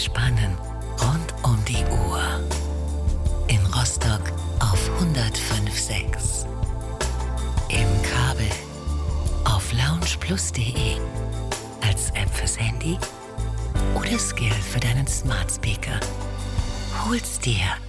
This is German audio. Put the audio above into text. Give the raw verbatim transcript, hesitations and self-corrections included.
Entspannen rund um die Uhr. In Rostock auf hundertfünf Komma sechs. Im Kabel auf loungeplus punkt de. Als App fürs Handy oder Skill für deinen Smart Speaker. Hol's dir